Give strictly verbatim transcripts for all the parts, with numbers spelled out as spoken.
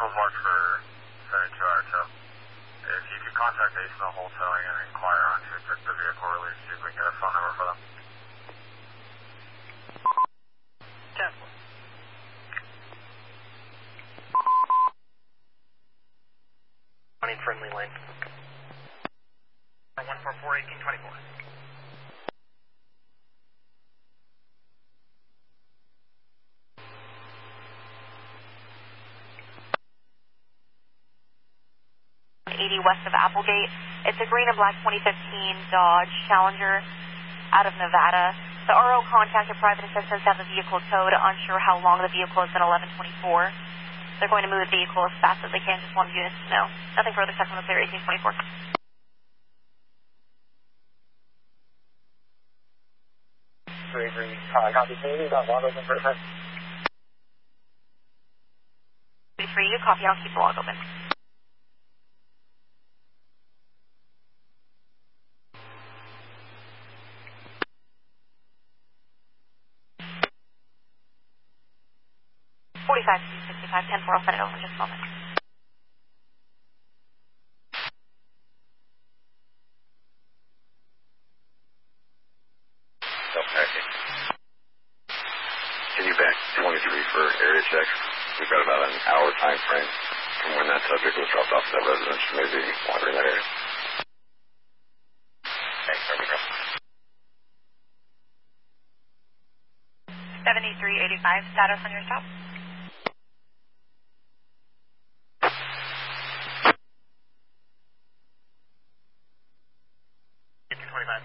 was marked for seventy-two hour tow. If you could contact Ace in the wholesaling and inquire on who took the vehicle release, see if we can get a phone number for them. ten. Running friendly lane. one four four, eighteen twenty-four. eighty west of Applegate. It's a green and black twenty fifteen Dodge Challenger out of Nevada. The R O contacted private assistance to have the vehicle towed, unsure how long the vehicle has been eleven twenty-four. They're going to move the vehicle as fast as they can, just wanted units to know. Nothing further, second on the clear, eighteen twenty-four. three three, uh, copy, can you leave that log open for a sec? three, you copy, I'll keep the log open. forty-five, sixty-five, ten four, I'll send it over in just a moment. Okay. Can you back twenty-three for area check? We've got about an hour time frame from when that subject was dropped off to that residence, maybe wandering that area. Thanks, there we go. seventy-three eighty-five, status on your stop. eighteen twenty-five.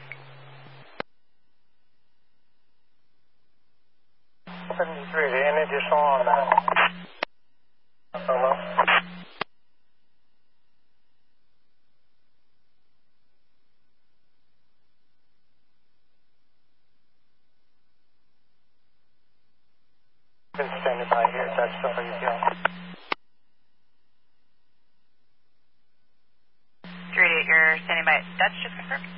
seventy-three, any additional on that? Hello? Been standing by here, that's still how you feel. three eighty-eight, you're standing by. That's just confirmed.